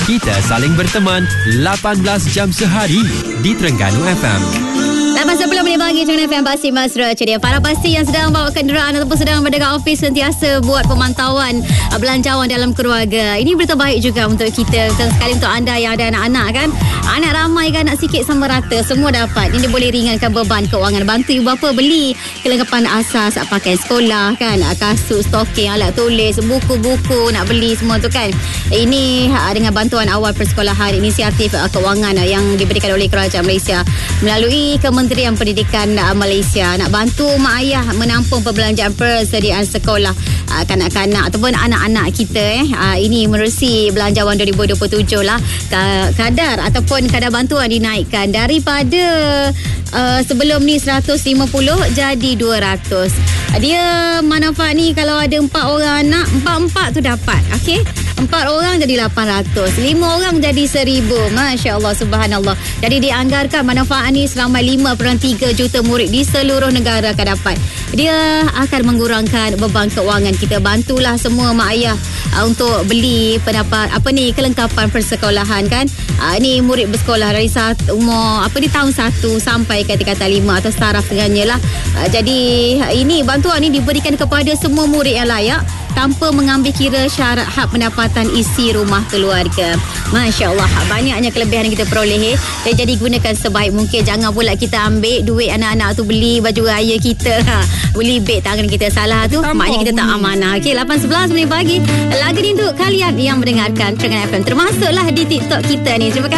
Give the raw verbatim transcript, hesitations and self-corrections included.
Kita saling berteman lapan belas jam sehari di Terengganu F M. lapan sepuluh minit pagi Terengganu F M, Basim Masra ceria. Para pasti yang sedang bawa kenderaan ataupun sedang berdekat office sentiasa buat pemantauan uh, belanjawan dalam keluarga. Ini berita baik juga untuk kita, sekali untuk anda yang ada anak-anak kan. Anak ramai kan, nak sikit sama rata, semua dapat. Ini boleh ringankan beban keuangan. Bantu ibu bapa beli kelengkapan asas pakaian sekolah kan, kasut, stoking, alat tulis, buku-buku nak beli semua tu kan. Ini uh, dengan bantuan awal persekolahan, inisiatif uh, keuangan uh, yang diberikan oleh Kerajaan Malaysia melalui Kementerian Pendidikan uh, Malaysia, nak bantu mak ayah menampung perbelanjaan persediaan sekolah uh, kanak-kanak ataupun anak-anak kita eh. Uh, ini menerusi belanjawan dua ribu dua puluh tujuh lah. Kadar ataupun kadar bantuan dinaikkan daripada uh, sebelum ni seratus lima puluh jadi dua ratus. Dia manfaat ni kalau ada empat orang anak, empat-empat tu dapat. Okey, empat orang jadi lapan ratus, lima orang jadi seribu. Masya Allah, subhanallah. Jadi dianggarkan manfaat ni selama lima perpuluhan tiga juta murid di seluruh negara akan dapat. Dia akan mengurangkan beban keuangan kita. Bantulah semua mak ayah uh, untuk beli pendapat apa ni kelengkapan persekolahan kan. Uh, ni murid bersekolah dari satu, umur apa ni tahun satu sampai ke tingkatan lima atau taraf dengannya lah. Uh, jadi uh, ini bantuan ni diberikan kepada semua murid yang layak tanpa mengambil kira syarat hak pendapatan isi rumah keluarga. Masya Allah, banyaknya kelebihan yang kita peroleh. Dan jadi gunakan sebaik mungkin. Jangan pula kita ambil duit anak-anak tu beli baju raya kita. Beli beg tangan kita salah tu. Tambah maknanya kita tak amanah. Okey, lapan sebelas minit pagi. Lagu ni untuk kalian yang mendengarkan Terengganu F M. Termasuklah di TikTok kita ni. Terima kasih.